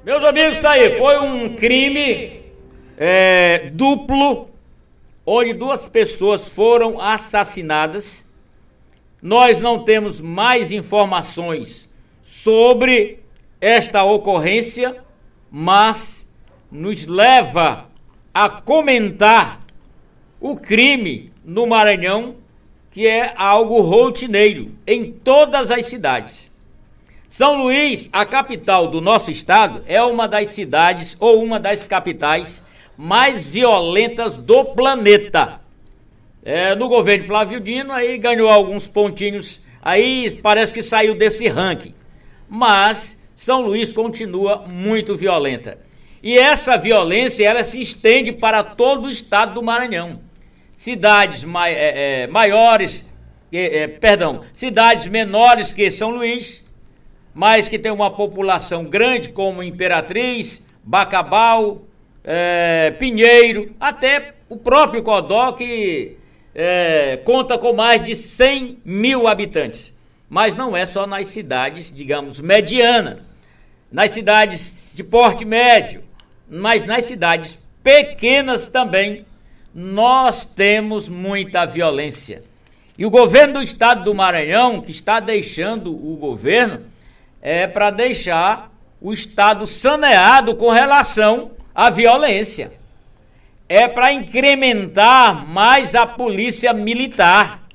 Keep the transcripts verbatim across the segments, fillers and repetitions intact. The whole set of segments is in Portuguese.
Meus amigos, tá aí, foi um crime é, duplo, onde duas pessoas foram assassinadas. Nós não temos mais informações sobre esta ocorrência, mas nos leva a comentar o crime no Maranhão, que é algo rotineiro em todas as cidades. São Luís, a capital do nosso estado, é uma das cidades ou uma das capitais mais violentas do planeta. É, no governo Flávio Dino, aí ganhou alguns pontinhos, aí parece que saiu desse ranking. Mas São Luís continua muito violenta. E essa violência, ela se estende para todo o estado do Maranhão. Cidades mai, é, é, maiores, é, perdão, cidades menores que São Luís, mas que tem uma população grande como Imperatriz, Bacabal, é, Pinheiro, até o próprio Codó, que é, conta com mais de cem mil habitantes. Mas não é só nas cidades, digamos, medianas, nas cidades de porte médio, mas nas cidades pequenas também nós temos muita violência. E o governo do estado do Maranhão, que está deixando o governo, é para deixar o estado saneado com relação à violência. É para incrementar mais a polícia militar,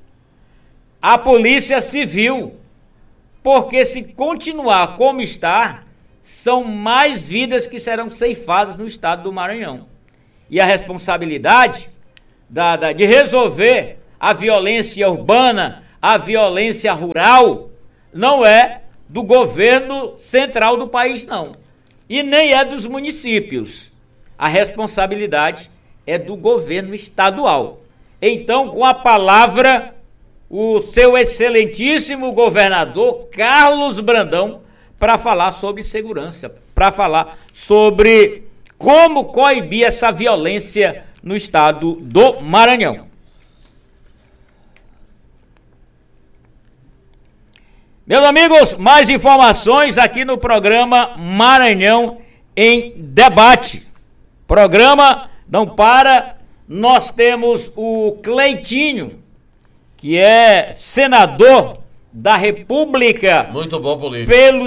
a polícia civil, porque se continuar como está, são mais vidas que serão ceifadas no estado do Maranhão. E a responsabilidade da, da, de resolver a violência urbana, a violência rural, não é do governo central do país, não. E nem é dos municípios. A responsabilidade é do governo estadual. Então, com a palavra, o seu excelentíssimo governador Carlos Brandão, para falar sobre segurança, para falar sobre como coibir essa violência no estado do Maranhão. Meus amigos, mais informações aqui no programa Maranhão em Debate. Programa não para, nós temos o Cleitinho, que é senador da República. Muito bom político. Pelo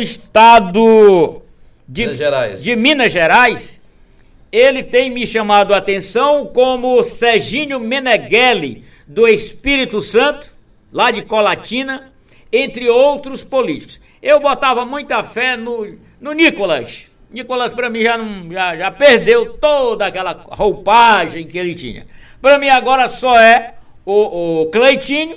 estado de Minas Gerais. de Minas Gerais. Ele tem me chamado a atenção como Serginho Meneghelli, do Espírito Santo, lá de Colatina, entre outros políticos. Eu botava muita fé no, no Nicolas. Nicolas, para mim, já, não, já, já perdeu toda aquela roupagem que ele tinha. Para mim, agora só é o, o Cleitinho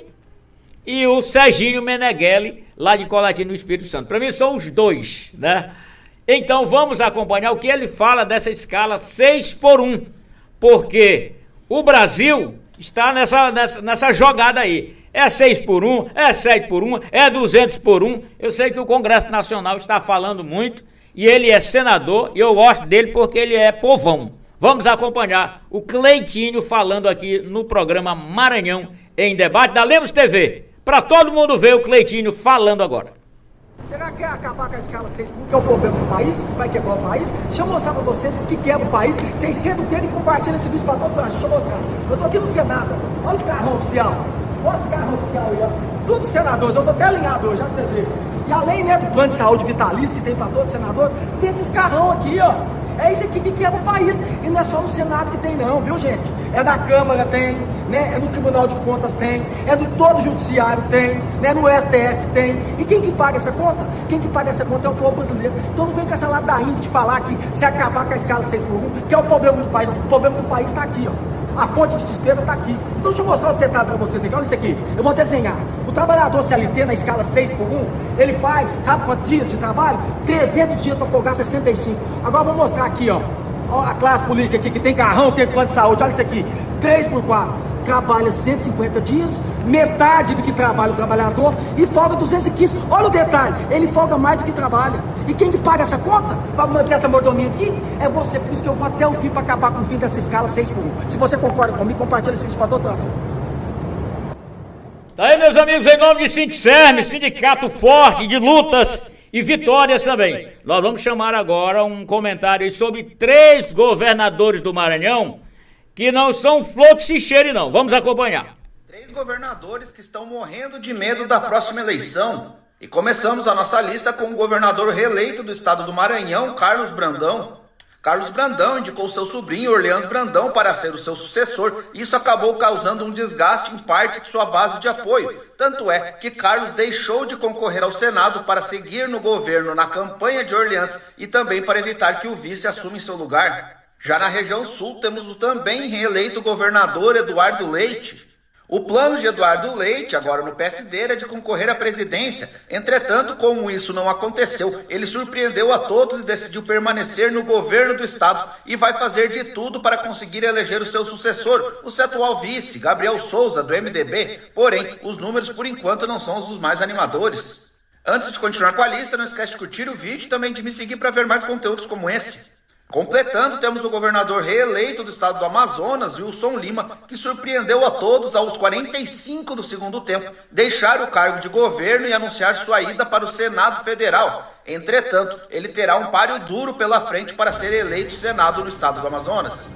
e o Serginho Meneghelli, lá de Colatina, no Espírito Santo. Para mim, são os dois, né? Então, vamos acompanhar o que ele fala dessa escala seis por um. Porque o Brasil está nessa, nessa, nessa jogada aí. É seis por um, é sete por um, é duzentos por um. Eu sei que o Congresso Nacional está falando muito e ele é senador e eu gosto dele porque ele é povão. Vamos acompanhar o Cleitinho falando aqui no programa Maranhão em Debate da Lemos T V. Para todo mundo ver o Cleitinho falando agora. Será que é acabar com a escala seis por um, que é o problema do país, que vai quebrar o país? Deixa eu mostrar para vocês o que quebra o país. Vocês sentam o dedo e compartilham esse vídeo para todo o Brasil. Deixa eu mostrar. Eu tô aqui no Senado. Olha os carros oficiais. Olha os carros oficiais aí, ó. Todos os senadores. Eu tô até alinhado hoje, já pra vocês verem. E além, né, do plano de saúde vitalício que tem para todos os senadores, tem esses carrão aqui, ó. É isso aqui que quebra o país. E não é só no Senado que tem não, viu, gente? É na Câmara tem, né? É no Tribunal de Contas tem, é no todo o Judiciário tem, né? No S T F tem. E quem que paga essa conta? Quem que paga essa conta é o povo brasileiro. Então não vem com essa ladainha de falar que se acabar com a escala seis por um, que é o problema do país. O problema do país está aqui, ó. A fonte de despesa está aqui. Então deixa eu mostrar o detalhe para vocês aqui. Olha isso aqui. Eu vou desenhar. O trabalhador C L T na escala seis por um, ele faz, sabe quantos dias de trabalho? trezentos dias para folgar sessenta e cinco. Agora eu vou mostrar aqui, ó. Ó a classe política aqui que tem carrão, tem plano de saúde. Olha isso aqui. três por quatro. Trabalha cento e cinquenta dias, metade do que trabalha o trabalhador e folga duzentos e quinze. Olha o detalhe, ele folga mais do que trabalha. E quem que paga essa conta para manter essa mordomia aqui é você. Por isso que eu vou até o fim para acabar com o fim dessa escala seis por um. Se você concorda comigo, compartilha esse vídeo para todo o Brasil. Tá aí, meus amigos, em nome de Sindicerme, Sindicato Forte de Lutas e vitórias também. Nós vamos chamar agora um comentário sobre três governadores do Maranhão que não são flor que se cheire não. Vamos acompanhar. Três governadores que estão morrendo de medo da próxima eleição. E começamos a nossa lista com o governador reeleito do estado do Maranhão, Carlos Brandão. Carlos Brandão indicou seu sobrinho, Orleans Brandão, para ser o seu sucessor. Isso acabou causando um desgaste em parte de sua base de apoio. Tanto é que Carlos deixou de concorrer ao Senado para seguir no governo na campanha de Orleans e também para evitar que o vice assuma em seu lugar. Já na região sul temos o também reeleito governador Eduardo Leite. O plano de Eduardo Leite, agora no P S D, era de concorrer à presidência. Entretanto, como isso não aconteceu, ele surpreendeu a todos e decidiu permanecer no governo do estado e vai fazer de tudo para conseguir eleger o seu sucessor, o seu atual vice, Gabriel Souza, do M D B. Porém, os números por enquanto não são os dos mais animadores. Antes de continuar com a lista, não esquece de curtir o vídeo e também de me seguir para ver mais conteúdos como esse. Completando, temos o governador reeleito do estado do Amazonas, Wilson Lima, que surpreendeu a todos aos quarenta e cinco do segundo tempo, deixar o cargo de governo e anunciar sua ida para o Senado Federal. Entretanto, ele terá um páreo duro pela frente para ser eleito Senado no estado do Amazonas.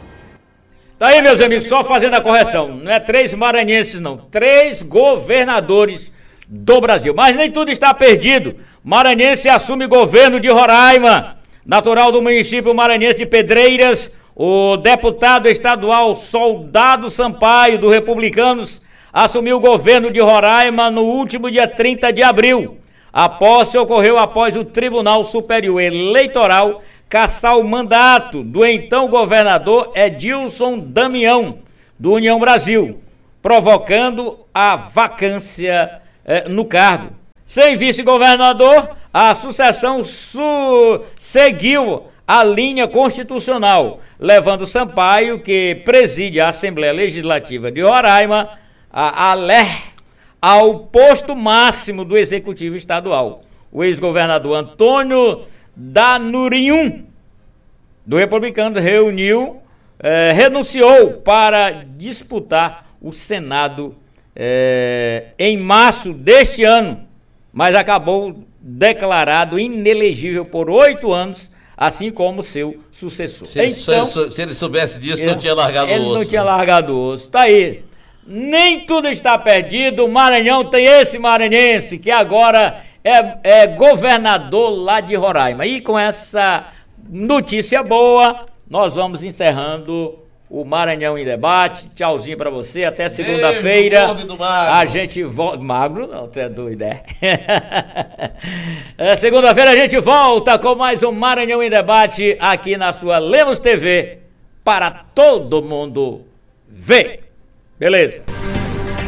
Tá aí, meus amigos, só fazendo a correção, não é três maranhenses não, três governadores do Brasil. Mas nem tudo está perdido. Maranhense assume governo de Roraima. Natural do município maranhense de Pedreiras, o deputado estadual Soldado Sampaio, do Republicanos, assumiu o governo de Roraima no último dia trinta de abril. A posse ocorreu após o Tribunal Superior Eleitoral cassar o mandato do então governador Edilson Damião, do União Brasil, provocando a vacância eh, no cargo. Sem vice-governador, a sucessão su- seguiu a linha constitucional, levando Sampaio, que preside a Assembleia Legislativa de Roraima, a, a L E R, ao posto máximo do Executivo Estadual. O ex-governador Antônio Danurinhum, do Republicano, reuniu, eh, renunciou para disputar o Senado eh, em março deste ano, mas acabou declarado inelegível por oito anos, assim como seu sucessor. Se ele, então, se, se ele soubesse disso, ele, não tinha largado ele o osso. Ele não tinha largado o osso. Tá aí. Nem tudo está perdido. O Maranhão tem esse maranhense que agora é, é governador lá de Roraima. E com essa notícia boa, nós vamos encerrando o Maranhão em Debate. Tchauzinho pra você, até segunda-feira. A gente volta. Magro não, tu é doido, é? é segunda-feira a gente volta com mais um Maranhão em Debate aqui na sua Lemos T V para todo mundo ver. Beleza?